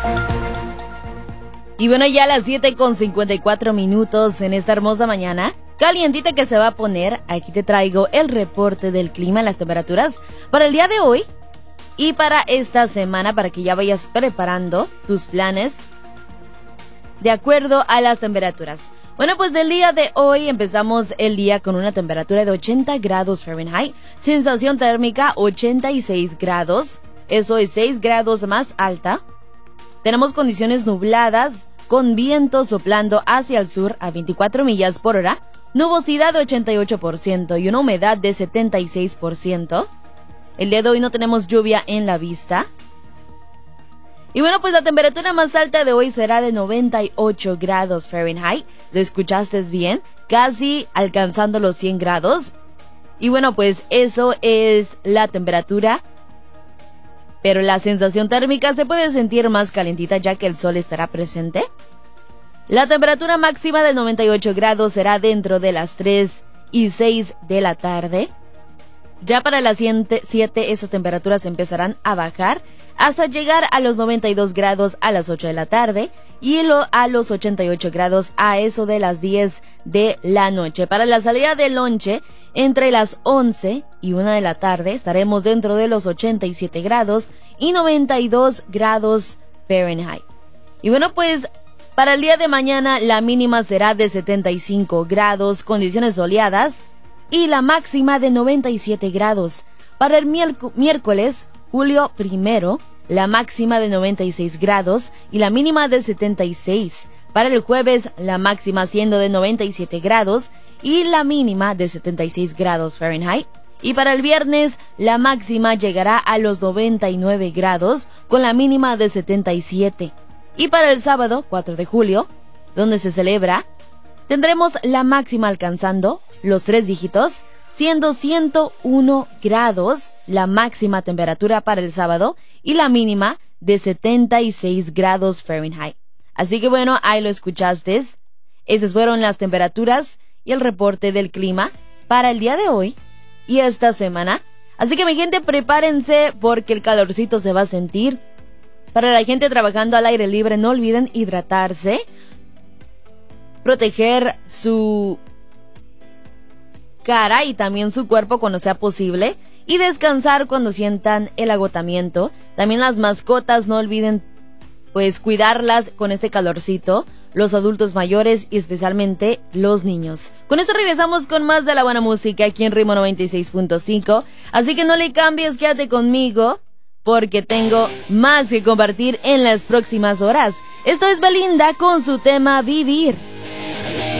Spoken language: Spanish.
Y bueno, ya a las 7:54 en esta hermosa mañana, calientita que se va a poner, aquí te traigo el reporte del clima, las temperaturas para el día de hoy y para esta semana, para que ya vayas preparando tus planes de acuerdo a las temperaturas. Bueno, pues el día de hoy empezamos el día con una temperatura de 80 grados Fahrenheit, sensación térmica 86 grados, eso es 6 grados más alta. Tenemos condiciones nubladas, con viento soplando hacia el sur a 24 millas por hora, nubosidad de 88% y una humedad de 76%. El día de hoy no tenemos lluvia en la vista. Y bueno, pues la temperatura más alta de hoy será de 98 grados Fahrenheit. ¿Lo escuchaste bien? Casi alcanzando los 100 grados. Y bueno, pues eso es la temperatura. Pero la sensación térmica se puede sentir más calentita ya que el sol estará presente. La temperatura máxima de 98 grados será dentro de las 3:06 de la tarde. Ya para las 7 esas temperaturas empezarán a bajar hasta llegar a los 92 grados a las 8 de la tarde y a los 88 grados a eso de las 10 de la noche. Para la salida del lonche, entre las 11 y 1 de la tarde estaremos dentro de los 87 grados y 92 grados Fahrenheit. Y bueno, pues para el día de mañana la mínima será de 75 grados, condiciones soleadas, y la máxima de 97 grados. Para el miércoles, julio 1, la máxima de 96 grados y la mínima de 76. Para el jueves, la máxima siendo de 97 grados y la mínima de 76 grados Fahrenheit. Y para el viernes, la máxima llegará a los 99 grados con la mínima de 77. Y para el sábado, 4 de julio, donde se celebra, tendremos la máxima alcanzando los 3 dígitos, siendo 101 grados la máxima temperatura para el sábado y la mínima de 76 grados Fahrenheit. Así que bueno, ahí lo escuchaste. Esas fueron las temperaturas y el reporte del clima para el día de hoy y esta semana. Así que mi gente, prepárense porque el calorcito se va a sentir. Para la gente trabajando al aire libre, no olviden hidratarse, proteger su cara y también su cuerpo cuando sea posible y descansar cuando sientan el agotamiento. También las mascotas, no olviden pues cuidarlas con este calorcito, los adultos mayores y especialmente los niños. Con esto regresamos con más de la buena música aquí en Ritmo 96.5, así que no le cambies, quédate conmigo porque tengo más que compartir en las próximas horas. Esto es Belinda con su tema Vivir.